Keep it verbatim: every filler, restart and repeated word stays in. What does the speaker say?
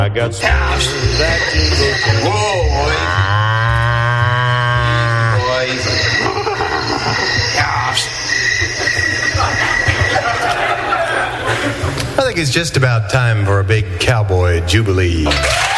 I got that jingle. Whoa, boys. I think it's just about time for a big cowboy jubilee.